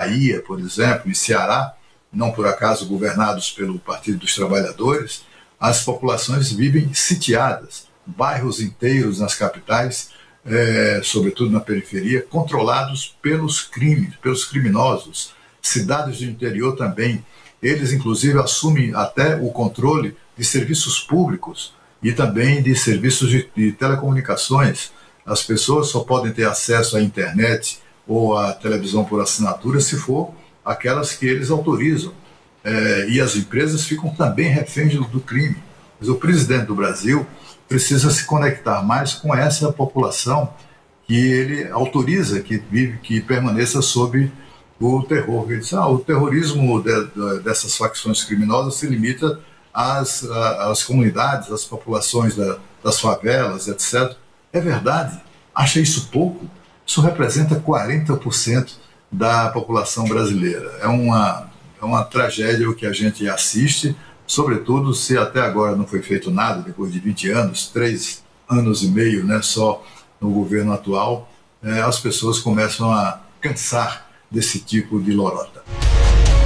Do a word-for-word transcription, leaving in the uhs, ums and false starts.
Bahia, por exemplo, em Ceará, não por acaso governados pelo Partido dos Trabalhadores, as populações vivem sitiadas, bairros inteiros nas capitais, é, sobretudo na periferia, controlados pelos crimes, pelos criminosos. Cidades do interior também. Eles, inclusive, assumem até o controle de serviços públicos e também de serviços de, de telecomunicações. As pessoas só podem ter acesso à internet ou à televisão por assinatura se for aquelas que eles autorizam. É, e as empresas ficam também reféns do, do crime. Mas o presidente do Brasil precisa se conectar mais com essa população que ele autoriza que vive, que permaneça sob o terror. Ele diz, ah, o terrorismo de, de, dessas facções criminosas se limita às, às comunidades, às populações da, das favelas, etcétera. É verdade. Acha isso pouco? Isso representa quarenta por cento da população brasileira. É uma, é uma tragédia o que a gente assiste, sobretudo se até agora não foi feito nada, depois de vinte anos, três anos e meio, né, só no governo atual, é, as pessoas começam a cansar desse tipo de lorota.